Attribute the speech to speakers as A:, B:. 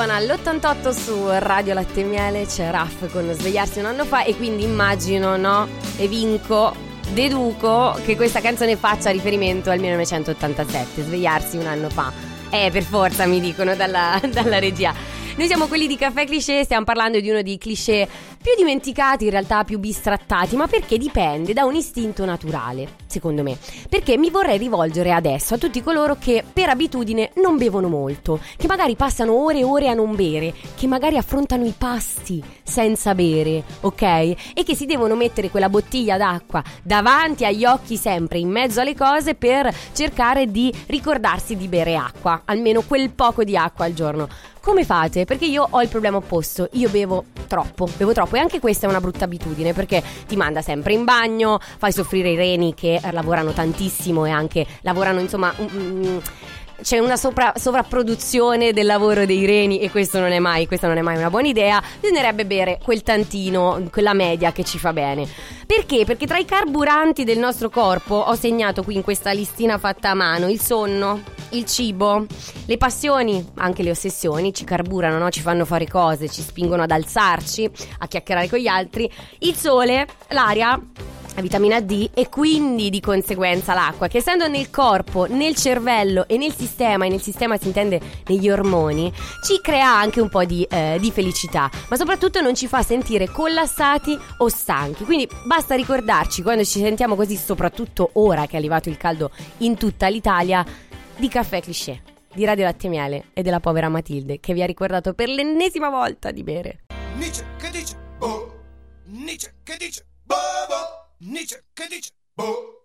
A: Madonna all'88 su Radio Latte e Miele. C'è Raff con Svegliarsi un anno fa, e quindi immagino, no? E deduco che questa canzone faccia riferimento al 1987, Svegliarsi un anno fa. Per forza, mi dicono dalla regia. Noi siamo quelli di Caffè Cliché, stiamo parlando di uno dei cliché più dimenticati, in realtà più bistrattati, ma perché dipende da un istinto naturale, secondo me. Perché mi vorrei rivolgere adesso a tutti coloro che per abitudine non bevono molto, che magari passano ore e ore a non bere, che magari affrontano i pasti senza bere, ok? E che si devono mettere quella bottiglia d'acqua davanti agli occhi sempre, in mezzo alle cose, per cercare di ricordarsi di bere acqua, almeno quel poco di acqua al giorno. Come fate? Perché io ho il problema opposto, io bevo troppo, e anche questa è una brutta abitudine, perché ti manda sempre in bagno, fai soffrire i reni che lavorano tantissimo e anche lavorano, insomma, c'è una sovrapproduzione del lavoro dei reni, e questa non è mai una buona idea. Bisognerebbe bere quel tantino, quella media che ci fa bene. Perché? Perché tra i carburanti del nostro corpo ho segnato qui in questa listina fatta a mano il sonno, il cibo, le passioni, anche le ossessioni ci carburano, no? Ci fanno fare cose, ci spingono ad alzarci, a chiacchierare con gli altri, il sole, l'aria, la vitamina D, e quindi di conseguenza l'acqua, che essendo nel corpo, nel cervello e nel sistema si intende negli ormoni, ci crea anche un po' di felicità, ma soprattutto non ci fa sentire collassati o stanchi. Quindi basta ricordarci, quando ci sentiamo così, soprattutto ora che è arrivato il caldo in tutta l'Italia, di Caffè Cliché, di Radio Latte e Miele e della povera Matilde, che vi ha ricordato per l'ennesima volta di bere.
B: Nietzsche che dice, oh, Nietzsche che dice, boh, boh. Nietzsche che dice, boh.